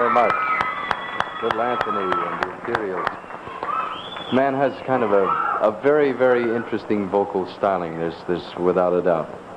very much. Little Anthony and the Imperials. Man has kind of a very, very interesting vocal styling. There's without a doubt.